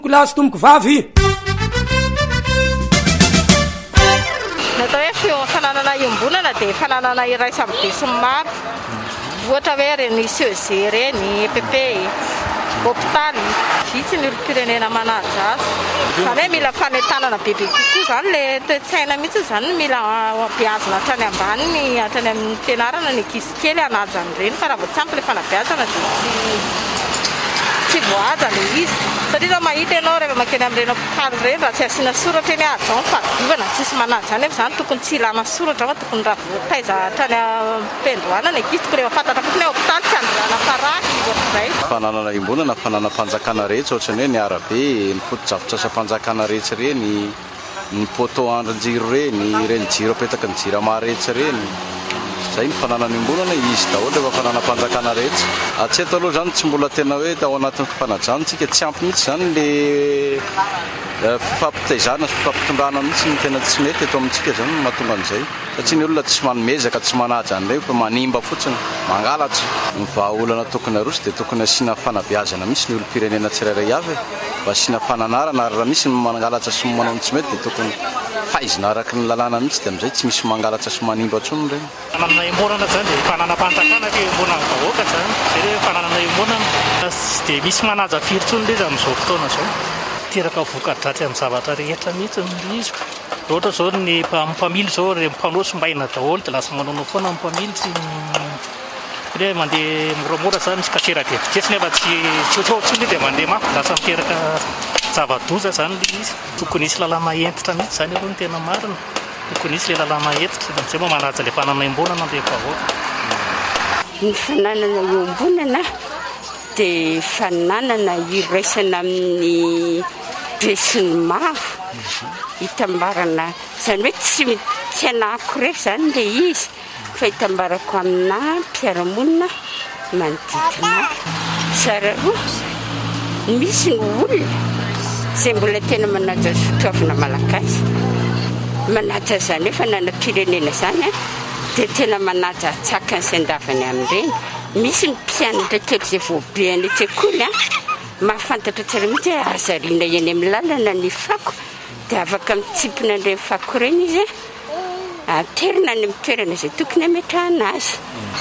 Lasy tomboko vavy natao hoe fananana iombonana dia fananana iray samy be sy maro ohatra hoe reny CEG reny PP hôpitaly vitsy ny olo-pirenena manaja azy zany hoe mila fanetanana bebe kokoa zany le toe-tsaina mihitsy zany mila beazina hatrany ambaniny hatrany amin'ny fianarana ny ankizy kely hanajany reny fa raha vao tsy ampy le fanabeazana dia tsy voaja le izy satria raha mahita ianao rehefa makeny amin'ireny hôpitaly ireny raha tsy asiana soratra eny ajaon fadiovana tsisy manaja nefa zany tokony tsy ilana soratra fa tokony raha voataiza hatrany ampendohana ny ankizy tokony efa fantatra fotsiny hoe hôpitaly tsy androana paraky ohatr'izay fananana imbonana fananam-panjakana rehetra ohatrany hoe ny arabe ny foto-javitra asa-panjakana rehetra reny ny poto andron-jiro reny jiro apetaka ny jiro amarehetra reny zay ny fananana imbonana izy daholo efa fananam-panjakana rehetra tsy eto aloha zany tsy mbola tena hoe ao anatin'ny fifanajantsika tsy ampy mihitsy zany le fifampitaizana sy fifampitondrana mihitsy ny tena tsy mety eto amintsika zany mahatonga an'izay satria ny olona tsy manomezaka tsy manaja an'ilay fa manimba fotsiny mangalatra ny vahaolana tokony arosy dia tokony asiana fanabeazana mihitsy ny olo-pirenena tsirairay avy mba asiana fananarana ary raha misy mangalatra sy manao tsy mety dia tokony faizina araky ny lalàna mihitsy dia amin'izay tsy misy mangalatra sy manimba tsony reny fananana imbonana zany dia fananam-panjakana dia imbonana vahoaka zany zay hoe fananana imbonana tsy dia misy manaja firy tsony le izy amin'izao fotoana zao teraka voka-dratsy amin'ny zavatra rehetra mihitsy ny izy ohatra zao ny mpamily zao mpanao sombaina daholo dia lasa manao foana ny mpamily tsy hoe mandeha moramora zany misy kateraka evitretsy nefa tsy tsotsotsony dia mandeha mafy lasa miteraka zava-doza zany le izy tokony isy lalàna entitra mihitsy zany aloha ny tena marina tokony isy le lalàna entitra dia amin'izay moa manaja le fanana imbonana le vahoaka ny fananana iombonana dia fananana iraisana amin'ny be sy ny maro hitambarana zany hoe tsy anahako rery zany le izy fa hitambarako amina mpiaramonina manodidina tsara roa misy ny olona zay mbola tena manaja sotoavina malagasy manaja zany hoe fananam-pirenena zany dia tena manaja atsakany sy andavany amin'ireny misy ny mpianatra kely zay voabe any an-tsekoly mahafantatra tsara mihitsy hoe azariana eny amin'ny lalana ny fako dia afaka mitsipina an'ireny fako ireny izy aterina ny mitoerana izay tokony hametrahana azy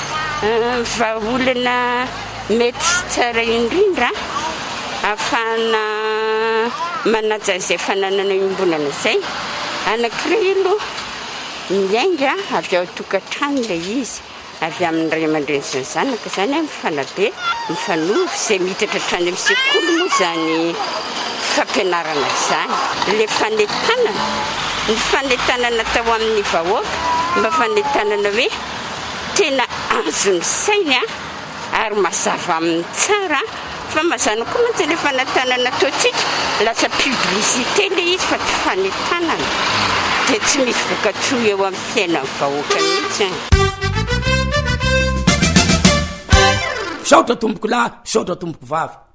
vahaolana mety sy tsara indrindra ahafahana manaja izay fananana iombonana izay anankiray aloha miainga avy ao tokantrano ilay izy avy amin'ny ray aman-dreny sy ny zanaka zany mifanabe mifanovo izay miditra hatrany amin'ny sekoly moa zany fampianarana izany le fanetanana ny fanetanana tao amin'ny vahoaka mba fanetanana hoe tena azo ny sainy ary mazava amin'ny tsara fa mazana koa mantsy le fanetanana ataontsika lasa publicité le izy fa tsy fanetanana dia tsy misy voka-tsoa eo amin'ny fiainan'ny vahoaka mihitsy saotra tomboko lahy saotra tomboko vavy